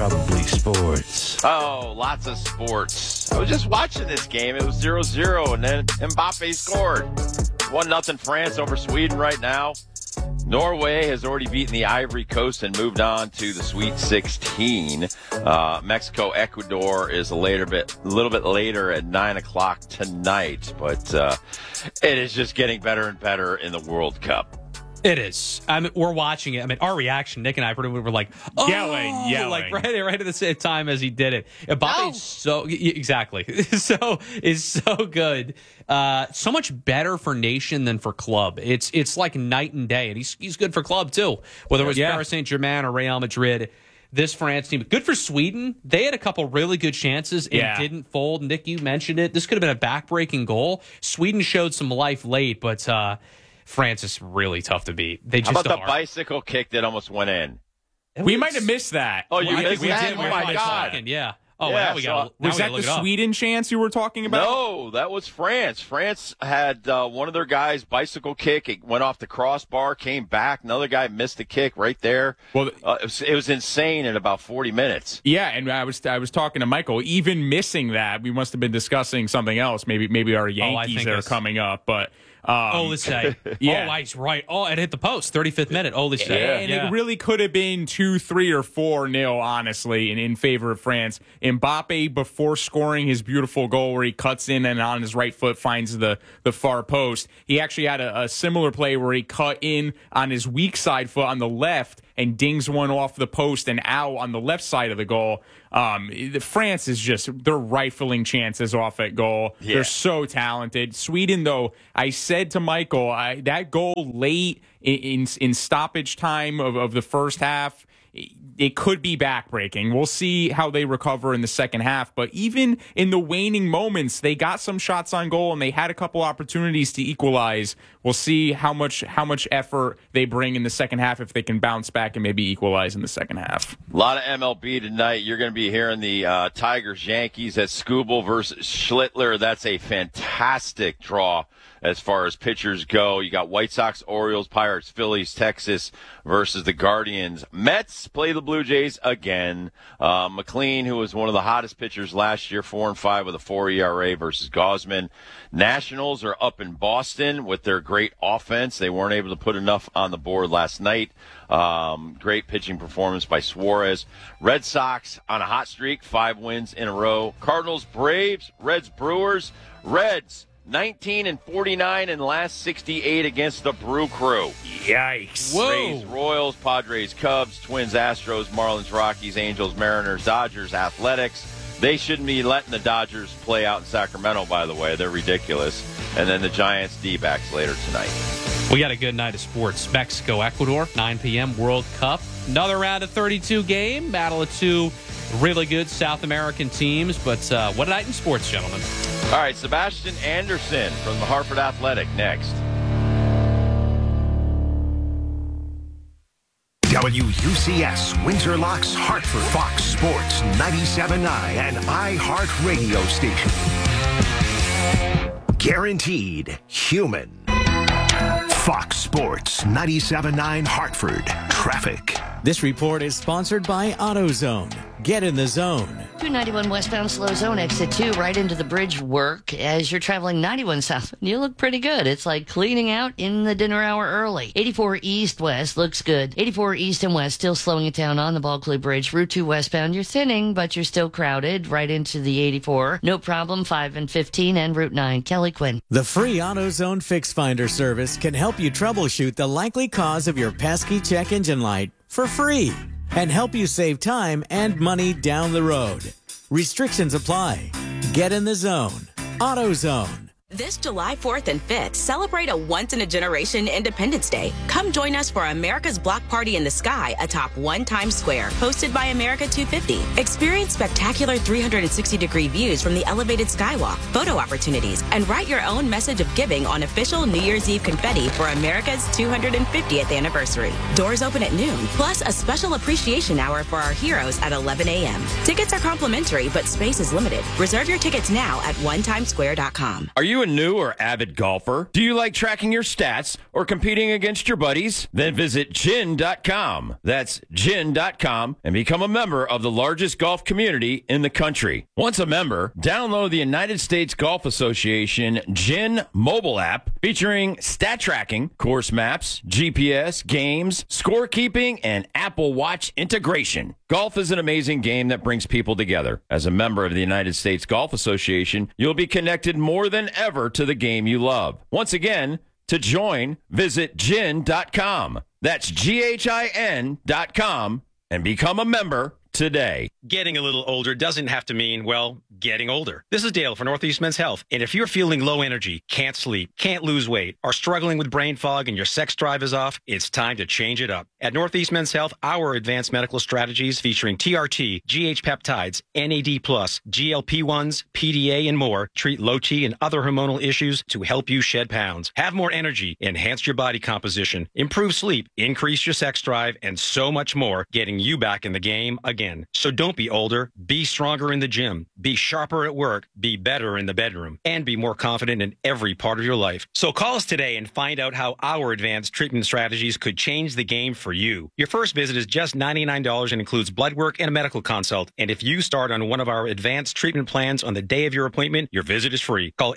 probably sports. Oh, lots of sports. I was just watching this game. It was 0-0, and then Mbappe scored. 1-0 France over Sweden right now. Norway has already beaten the Ivory Coast and moved on to the Sweet 16. Mexico, Ecuador is a little bit later at 9 o'clock tonight, but it is just getting better and better in the World Cup. It is. I mean, we're watching it. I mean, our reaction, Nick and I, were like, oh, yelling, like right at the same time as he did it. Mbappe's so good. So much better for nation than for club. It's like night and day, and he's good for club too. Whether it was Paris Saint-Germain or Real Madrid. This France team, good for Sweden. They had a couple really good chances and didn't fold. Nick, you mentioned it. This could have been a back-breaking goal. Sweden showed some life late, but France is really tough to beat. They just How about the bicycle kick that almost went in? We might have missed that. Oh, you missed we that? did. Oh, my God. Yeah. Oh, yeah, now we got. Was that the Sweden chance you were talking about? No, that was France. France had one of their guys bicycle kick. It went off the crossbar, came back. Another guy missed the kick right there. Well, it was insane in about 40 minutes. Yeah, and I was talking to Michael. Even missing that, we must have been discussing something else. Maybe our Yankees are coming up, but. Olise. Yeah. Oh, he's right. Oh, it hit the post. 35th minute. Olise. And it really could have been 2-3 or 4-0, honestly, in favor of France. Mbappe, before scoring his beautiful goal where he cuts in and on his right foot finds the far post, he actually had a similar play where he cut in on his weak side foot on the left and dings one off the post and out on the left side of the goal. France is they're rifling chances off at goal. Yeah. They're so talented. Sweden, though, I said to Michael, that goal late in stoppage time of the first half, it could be backbreaking. We'll see how they recover in the second half. But even in the waning moments, they got some shots on goal and they had a couple opportunities to equalize. We'll see how much effort they bring in the second half if they can bounce back and maybe equalize in the second half. A lot of MLB tonight. You're going to be hearing the Tigers-Yankees at Skubal versus Schlittler. That's a fantastic draw as far as pitchers go. You got White Sox, Orioles, Pirates, Phillies, Texas versus the Guardians. Mets play the Blue Jays again. McLean, who was one of the hottest pitchers last year, 4-5 with a 4 ERA versus Gausman. Nationals are up in Boston with their great offense. They weren't able to put enough on the board last night. Great pitching performance by Suarez. Red Sox on a hot streak, 5 wins in a row. Cardinals, Braves, Reds, Brewers. Reds 19-49 in the last 68 against the Brew Crew. Yikes. Whoa. Rays, Royals, Padres, Cubs, Twins, Astros, Marlins, Rockies, Angels, Mariners, Dodgers, Athletics. They shouldn't be letting the Dodgers play out in Sacramento, by the way. They're ridiculous. And then the Giants, D-backs later tonight. We got a good night of sports. Mexico, Ecuador, 9 p.m. World Cup. Another round of 32 game. Battle of two really good South American teams. But what a night in sports, gentlemen. All right, Sebastian Anderson from the Hartford Athletic next. WUCS Windsor Locks Hartford, Fox Sports 97.9 and iHeart Radio Station. Guaranteed human. Fox Sports 97.9 Hartford. Traffic. This report is sponsored by AutoZone. Get in the zone. 291 westbound slow zone, exit 2, right into the bridge work. As you're traveling 91 south, you look pretty good. It's like cleaning out in the dinner hour early. 84 east-west looks good. 84 east and west still slowing it down on the Bulkley Bridge. Route 2 westbound, you're thinning, but you're still crowded right into the 84. No problem, 5 and 15 and Route 9. Kelly Quinn. The free AutoZone Fix Finder service can help you troubleshoot the likely cause of your pesky check engine light for free and help you save time and money down the road. Restrictions apply. Get in the zone. AutoZone. This July 4th and 5th, celebrate a once-in-a-generation Independence Day. Come join us for America's Block Party in the Sky atop 1 Times Square, hosted by America 250. Experience spectacular 360-degree views from the elevated skywalk, photo opportunities, and write your own message of giving on official New Year's Eve confetti for America's 250th anniversary. Doors open at noon, plus a special appreciation hour for our heroes at 11 a.m. Tickets are complimentary, but space is limited. Reserve your tickets now at onetimesquare.com. Are you you a new or avid golfer? Do you like tracking your stats or competing against your buddies? Then visit gin.com. That's gin.com and become a member of the largest golf community in the country. Once a member, download the United States Golf Association GIN mobile app featuring stat tracking, course maps, GPS, games, scorekeeping, and Apple Watch integration. Golf is an amazing game that brings people together. As a member of the United States Golf Association, you'll be connected more than ever to the game you love. Once again, to join, visit gin.com. That's GHIN.com and become a member today. Getting a little older doesn't have to mean, well, getting older. This is Dale for Northeast Men's Health. And if you're feeling low energy, can't sleep, can't lose weight, are struggling with brain fog and your sex drive is off, it's time to change it up. At Northeast Men's Health, our advanced medical strategies featuring TRT, GH peptides, NAD+, GLP-1s, PDA, and more treat low T and other hormonal issues to help you shed pounds, have more energy, enhance your body composition, improve sleep, increase your sex drive, and so much more, getting you back in the game again. So don't be older, be stronger in the gym, be sharper at work, be better in the bedroom, and be more confident in every part of your life. So call us today and find out how our advanced treatment strategies could change the game for you. Your first visit is just $99 and includes blood work and a medical consult. And if you start on one of our advanced treatment plans on the day of your appointment, your visit is free. Call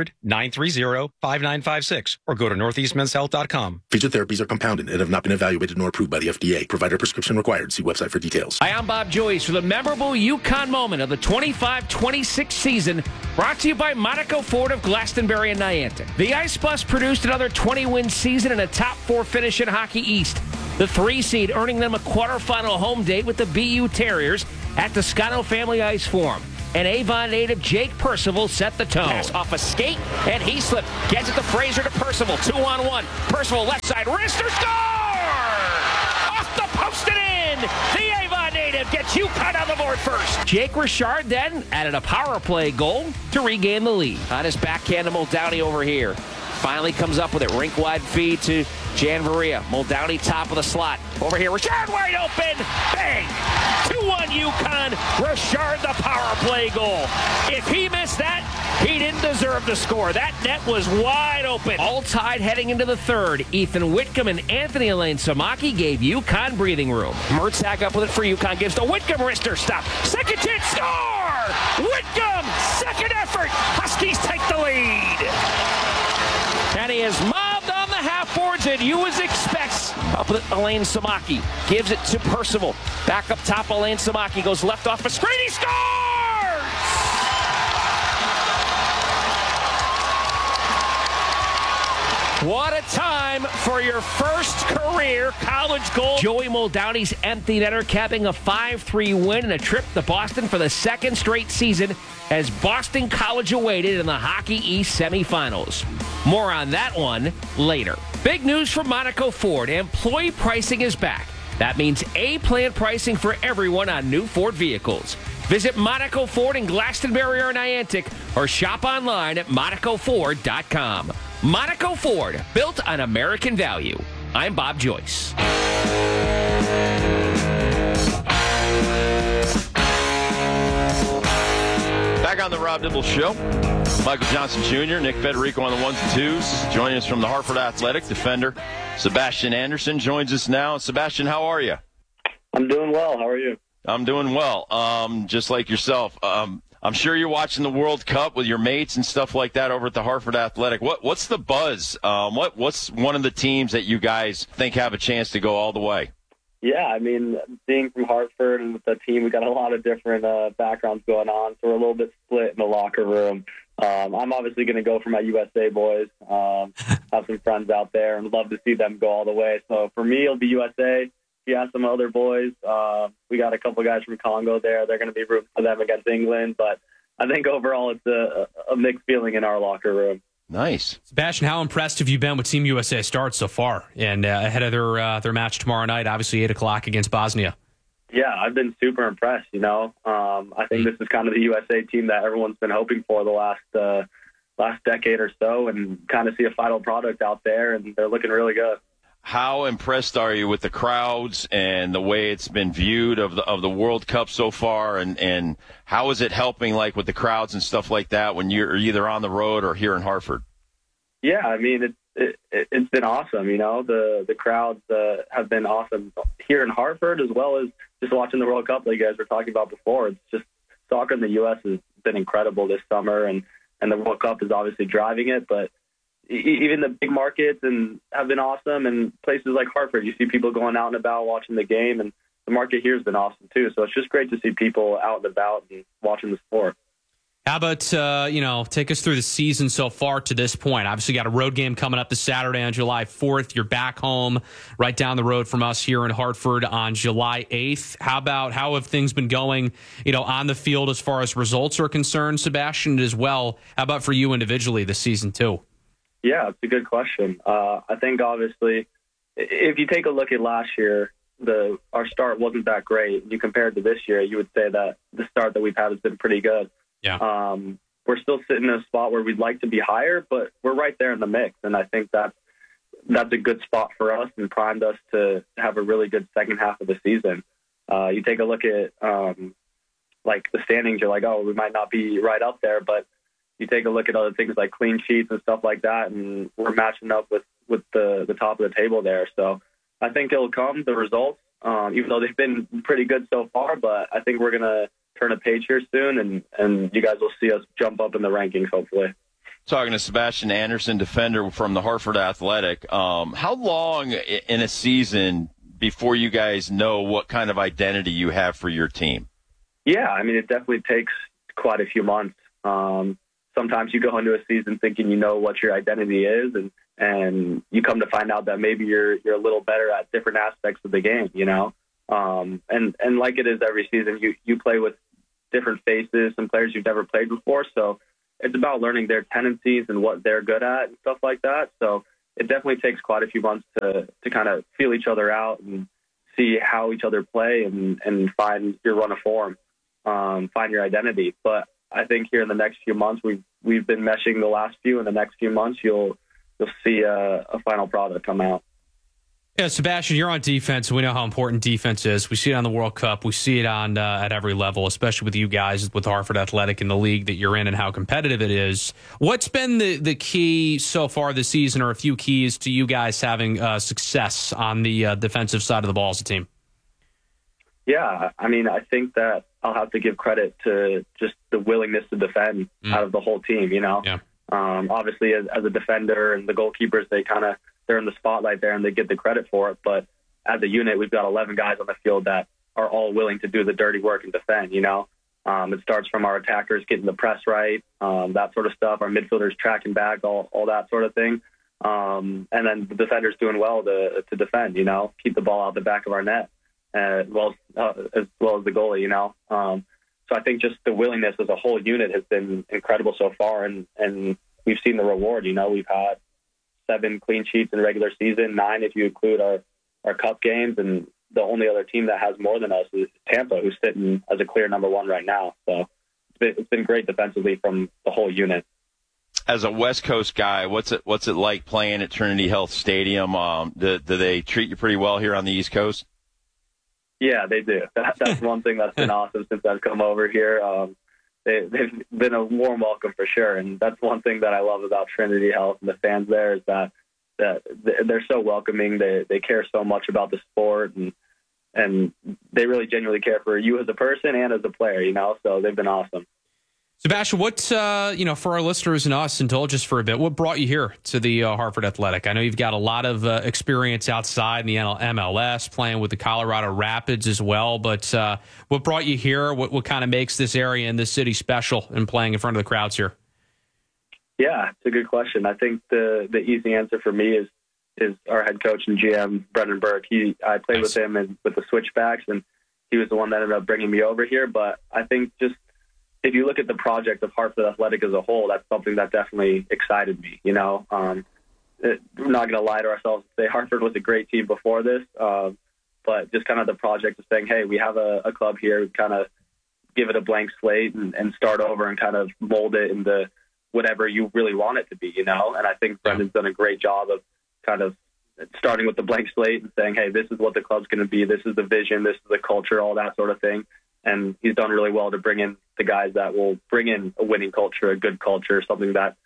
800-930-5956 or go to northeastmenshealth.com. Featured therapies are compounded and have not been evaluated nor approved by the FDA. Provider prescription required. See website for details. Hi, I'm Bob Joyce for the memorable UConn moment of the 25-26 season, brought to you by Monaco Ford of Glastonbury and Niantic. The Ice Bus produced another 20-win season and a top 4 finish in Hockey East. The 3 seed earning them a quarterfinal home date with the BU Terriers at the Scano Family Ice Forum. And Avon native Jake Percival set the tone. Pass off a skate, and he slipped. Gets it to Fraser to Percival. 2-on-1. Percival left side. Wrister score! Off the post and in! The Avon native gets UConn on the board first. Jake Richard then added a power play goal to regain the lead. On his backhand to Muldowney over here. Finally comes up with it. Rink-wide feed to Jan Varia. Muldowney top of the slot. Over here, Richard wide open. Bang! 2-1 UConn. Richard the power play goal. If he missed that, he didn't deserve to score. That net was wide open. All tied heading into the third. Ethan Whitcomb and Anthony Elaine Samaki gave UConn breathing room. Mertzak up with it for UConn. Gives to Whitcomb. Wrister stop. Second chance. Score! Whitcomb! Second effort. Huskies take the lead. And he is mobbed on the half boards, and you as expects. Up with Elaine Samaki. Gives it to Percival. Back up top, Elaine Samaki goes left off a screen. He scores! What a time for your first career college goal. Joey Muldowney's empty netter capping a 5-3 win and a trip to Boston for the second straight season as Boston College awaited in the Hockey East semifinals. More on that one later. Big news from Monaco Ford. Employee pricing is back. That means A-plan pricing for everyone on new Ford vehicles. Visit Monaco Ford in Glastonbury or Niantic or shop online at MonacoFord.com. Monaco Ford, built on American value. I'm Bob Joyce. Back on the Rob Dibble Show. Michael Johnson Jr., Nick Federico on the ones and twos. Joining us from the Hartford Athletic, defender Sebastian Anderson joins us now. Sebastian, how are you? I'm doing well. How are you? I'm doing well. Just like yourself. I'm sure you're watching the World Cup with your mates and stuff like that over at the Hartford Athletic. What's the buzz? What's one of the teams that you guys think have a chance to go all the way? Yeah, I mean, being from Hartford and with the team, we got a lot of different backgrounds going on, so we're a little bit split in the locker room. I'm obviously going to go for my USA boys. Have some friends out there and love to see them go all the way. So for me, it'll be USA. If you ask some other boys, we got a couple guys from Congo there. They're going to be rooting for them against England. But I think overall it's a mixed feeling in our locker room. Nice. Sebastian, how impressed have you been with Team USA start so far? And ahead of their match tomorrow night, obviously 8 o'clock against Bosnia. Yeah, I've been super impressed, I think this is kind of the USA team that everyone's been hoping for the last decade or so, and kind of see a final product out there, and they're looking really good. how impressed are you with the crowds and the way it's been viewed of the World Cup so far, and how is it helping, like, with the crowds and stuff like that when you're either on the road or here in Hartford? Yeah, I mean, it's been awesome. You know, the crowds have been awesome here in Hartford, as well as just watching the World Cup like you guys were talking about before. It's just soccer in the U.S. has been incredible this summer, and the World Cup is obviously driving it, but even the big markets and have been awesome, and places like Hartford, you see people going out and about watching the game, and the market here has been awesome too. So it's just great to see people out and about and watching the sport. How about, take us through the season so far to this point? Obviously, got a road game coming up this Saturday on July 4th. You're back home right down the road from us here in Hartford on July 8th. How have things been going, on the field as far as results are concerned, Sebastian, as well? How about for you individually this season too? Yeah, it's a good question. I think, obviously, if you take a look at last year, our start wasn't that great. You compare it to this year, you would say that the start that we've had has been pretty good. Yeah. We're still sitting in a spot where we'd like to be higher, but we're right there in the mix, and I think that's a good spot for us and primed us to have a really good second half of the season. You take a look at like the standings, you're like, oh, we might not be right up there, but you take a look at other things like clean sheets and stuff like that, and we're matching up with the top of the table there. So I think it'll come, the results, even though they've been pretty good so far, but I think we're going to turn a page here soon, and you guys will see us jump up in the rankings, hopefully. Talking to Sebastian Anderson, defender from the Hartford Athletic. How long in a season before you guys know what kind of identity you have for your team? Yeah, I mean, it definitely takes quite a few months. Sometimes you go into a season thinking you know what your identity is, and you come to find out that maybe you're a little better at different aspects of the game, and like it is every season, you play with different faces, some players you've never played before, so it's about learning their tendencies and what they're good at and stuff like that. So it definitely takes quite a few months to kind of feel each other out and see how each other play and find your run of form, find your identity. But I think here in the next few months, we've been meshing the last few. In the next few months, you'll see a final product come out. Yeah, Sebastian, you're on defense. We know how important defense is. We see it on the World Cup. We see it on at every level, especially with you guys, with Hartford Athletic and the league that you're in and how competitive it is. What's been the key so far this season, or a few keys to you guys having success on the defensive side of the ball as a team? Yeah, I mean, I think that I'll have to give credit to just the willingness to defend out of the whole team, Yeah. Obviously, as a defender and the goalkeepers, they're in the spotlight there and they get the credit for it. But as a unit, we've got 11 guys on the field that are all willing to do the dirty work and defend, It starts from our attackers getting the press right, that sort of stuff, our midfielders tracking back, all that sort of thing. And then the defenders doing well to defend, keep the ball out the back of our net, as well as the goalie, So I think just the willingness as a whole unit has been incredible so far, and we've seen the reward. We've had 7 clean sheets in regular season, 9 if you include our cup games, and the only other team that has more than us is Tampa, who's sitting as a clear number 1 right now. So it's been great defensively from the whole unit. As a West Coast guy, what's it like playing at Trinity Health Stadium? Do they treat you pretty well here on the East Coast? Yeah, they do. That's one thing that's been awesome since I've come over here. They've been a warm welcome for sure, and that's one thing that I love about Trinity Health and the fans there is that they're so welcoming. They care so much about the sport, and they really genuinely care for you as a person and as a player, So they've been awesome. Sebastian, what, for our listeners and us, indulge us for a bit, what brought you here to the Hartford Athletic? I know you've got a lot of experience outside in the MLS, playing with the Colorado Rapids as well, but what brought you here? What kind of makes this area and this city special in playing in front of the crowds here? Yeah, it's a good question. I think the easy answer for me is our head coach and GM, Brendan Burke. I played with him with the Switchbacks, and he was the one that ended up bringing me over here, but I think just if you look at the project of Hartford Athletic as a whole, that's something that definitely excited me. We're not going to lie to ourselves and say Hartford was a great team before this, but just kind of the project of saying, hey, we have a club here, we kind of give it a blank slate and start over and kind of mold it into whatever you really want it to be, And I think Brendan's done a great job of kind of starting with the blank slate and saying, hey, this is what the club's going to be. This is the vision. This is the culture, all that sort of thing. And he's done really well to bring in the guys that will bring in a winning culture, a good culture, something that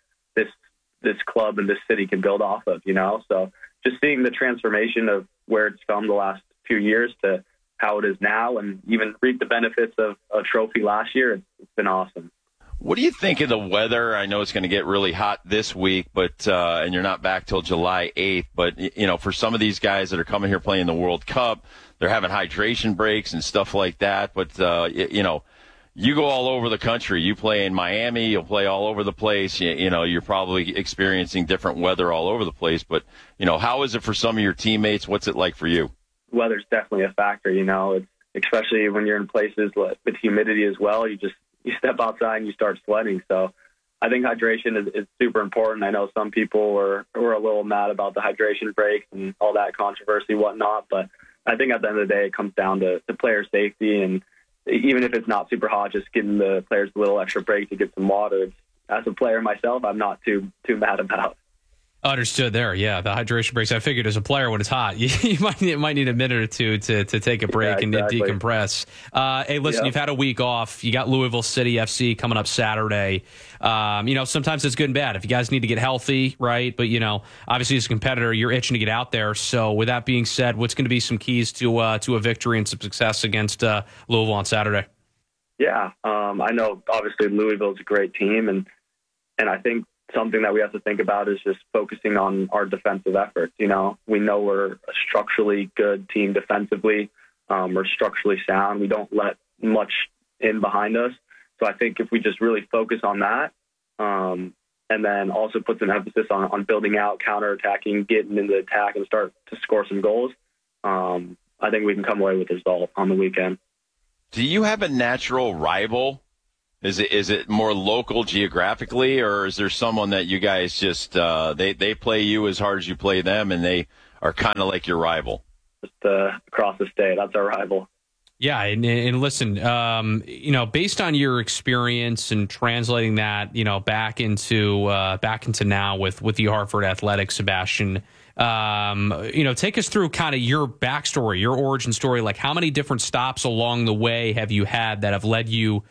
this club and this city can build off of, you know? So just seeing the transformation of where it's come the last few years to how it is now, and even reap the benefits of a trophy last year, it's been awesome. What do you think of the weather? I know it's going to get really hot this week, but and you're not back till July 8th. But, you know, for some of these guys that are coming here playing the World Cup, they're having hydration breaks and stuff like that. But, you know, you go all over the country. You play in Miami. You'll play all over the place. You know, you're probably experiencing different weather all over the place. But, you know, how is it for some of your teammates? What's it like for you? Weather's definitely a factor, you know, it's, especially when you're in places with humidity as well. You step outside and you start sweating. So I think hydration is super important. I know some people were a little mad about the hydration breaks and all that controversy, whatnot. But I think at the end of the day, it comes down to player safety. And even if it's not super hot, just getting the players a little extra break to get some water. As a player myself, I'm not too mad about. Understood there. Yeah, the hydration breaks. I figured as a player, when it's hot, you might need a minute or two to take a break and decompress. Hey, listen, You've had a week off. You got Louisville City FC coming up Saturday. You know, sometimes it's good and bad. If you guys need to get healthy, right? But, you know, obviously as a competitor, you're itching to get out there. So with that being said, what's going to be some keys to a victory and some success against Louisville on Saturday? Yeah, I know obviously Louisville's a great team, and I think something that we have to think about is just focusing on our defensive efforts. You know, we know we're a structurally good team defensively. We're structurally sound. We don't let much in behind us. So I think if we just really focus on that, and then also put some emphasis on building out, counterattacking, getting into the attack and start to score some goals, I think we can come away with a result on the weekend. Do you have a natural rival? Is it more local geographically, or is there someone that you guys just they play you as hard as you play them, and they are kind of like your rival? Just across the state, that's our rival. Yeah, and listen, you know, based on your experience and translating that, you know, back into now with the Hartford Athletics, Sebastian, you know, take us through kind of your backstory, your origin story. Like, how many different stops along the way have you had that have led you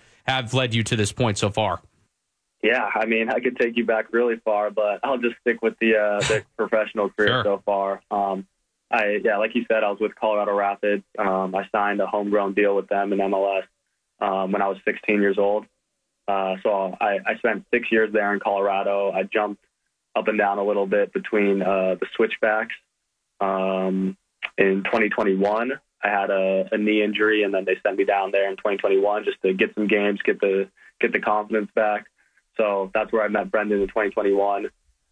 to this point so far? Yeah, I mean, I could take you back really far, but I'll just stick with the professional career so far. Like you said, I was with Colorado Rapids. I signed a homegrown deal with them in MLS when I was 16 years old. So I spent 6 years there in Colorado. I jumped up and down a little bit between the switchbacks. In 2021, I had a knee injury, and then they sent me down there in 2021 just to get some games, get the confidence back. So that's where I met Brendan in 2021.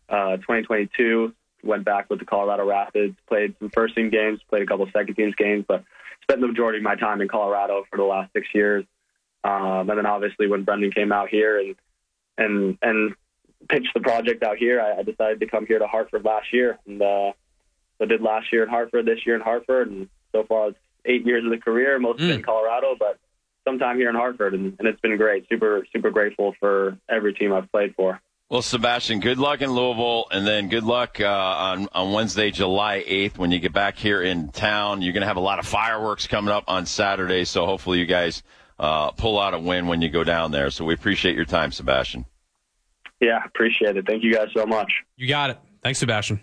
2022, went back with the Colorado Rapids, played some first team games, played a couple of second teams games, but spent the majority of my time in Colorado for the last 6 years. And then obviously when Brendan came out here and pitched the project out here, I decided to come here to Hartford last year. And so I did last year in Hartford, this year in Hartford, and so far it's 8 years of the career, most of it in Colorado, but sometime here in Hartford, and it's been great. Super, super grateful for every team I've played for. Well, Sebastian, good luck in Louisville, and then good luck on Wednesday, July 8th, when you get back here in town. You're going to have a lot of fireworks coming up on Saturday, so hopefully you guys pull out a win when you go down there. So we appreciate your time, Sebastian. Yeah, appreciate it. Thank you guys so much. You got it. Thanks, Sebastian.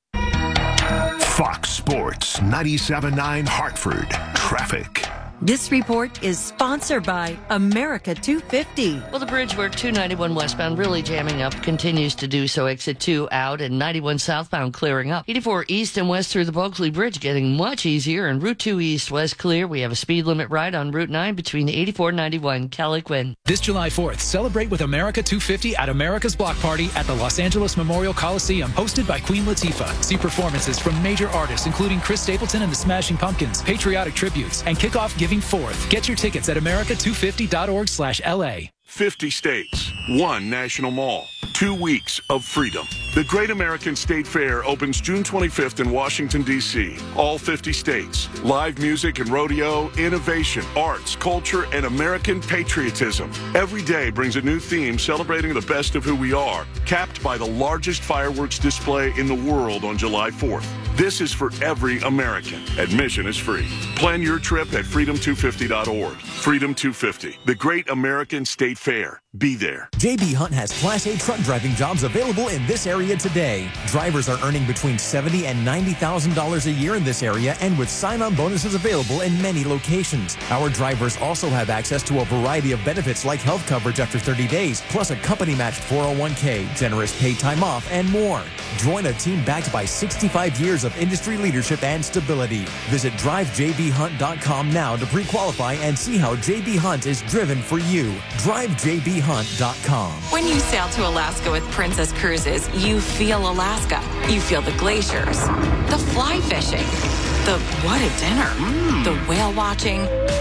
Fox Sports 97.9 Hartford Traffic. This report is sponsored by America 250. Well, the bridge where 291 westbound really jamming up continues to do so. Exit 2 out and 91 southbound clearing up. 84 east and west through the Bulkley Bridge getting much easier. And Route 2 east west clear. We have a speed limit right on Route 9 between 84 and 91. Kelly Quinn. This July 4th, celebrate with America 250 at America's Block Party at the Los Angeles Memorial Coliseum, hosted by Queen Latifah. See performances from major artists including Chris Stapleton and the Smashing Pumpkins, patriotic tributes, and kickoff Giving Forth. Get your tickets at america250.org/LA. 50 states, one national mall, 2 weeks of freedom. The Great American State Fair opens June 25th in Washington, D.C. All 50 states. Live music and rodeo, innovation, arts, culture, and American patriotism. Every day brings a new theme celebrating the best of who we are, capped by the largest fireworks display in the world on July 4th. This is for every American. Admission is free. Plan your trip at freedom250.org. Freedom 250, the Great American State Fair. Be there. JB Hunt has Class A truck driving jobs available in this area today. Drivers are earning between $70,000 and $90,000 a year in this area, and with sign-on bonuses available in many locations. Our drivers also have access to a variety of benefits like health coverage after 30 days, plus a company-matched 401k, generous paid time off, and more. Join a team backed by 65 years of industry leadership and stability. Visit drivejbhunt.com now to pre-qualify and see how JB Hunt is driven for you. DriveJBHunt.com. When you sail to Alaska with Princess Cruises, you feel Alaska. You feel the glaciers, the fly fishing, the what a dinner, the whale watching.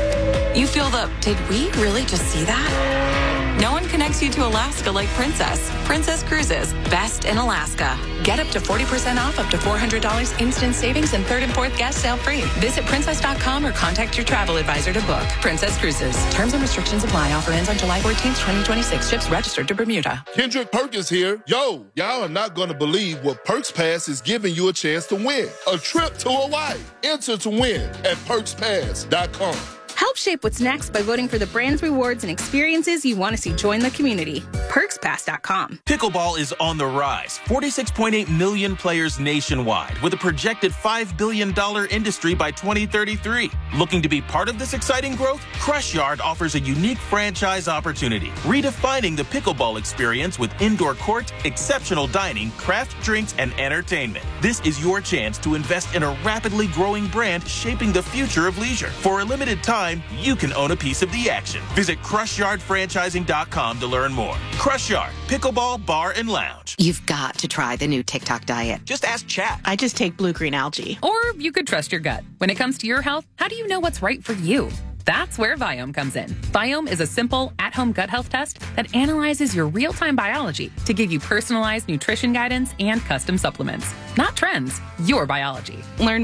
You feel the, did we really just see that? No one connects you to Alaska like Princess. Princess Cruises, best in Alaska. Get up to 40% off, up to $400 instant savings, and third and fourth guest sale free. Visit princess.com or contact your travel advisor to book. Princess Cruises. Terms and restrictions apply. Offer ends on July 14th, 2026. Ships registered to Bermuda. Kendrick Perkins here. Yo, y'all are not going to believe what Perks Pass is giving you a chance to win. A trip to Hawaii. Enter to win at perkspass.com. Help shape what's next by voting for the brands, rewards, and experiences you want to see join the community. PerksPass.com. Pickleball is on the rise. 46.8 million players nationwide, with a projected $5 billion industry by 2033. Looking to be part of this exciting growth? Crush Yard offers a unique franchise opportunity, redefining the pickleball experience with indoor court, exceptional dining, craft drinks, and entertainment. This is your chance to invest in a rapidly growing brand shaping the future of leisure. For a limited time, you can own a piece of the action. Visit CrushYardFranchising.com to learn more. Crush Yard, pickleball, bar, and lounge. You've got to try the new TikTok diet. Just ask Chat. I just take blue-green algae. Or you could trust your gut. When it comes to your health, how do you know what's right for you? That's where Viome comes in. Viome is a simple, at-home gut health test that analyzes your real-time biology to give you personalized nutrition guidance and custom supplements. Not trends, your biology. Learn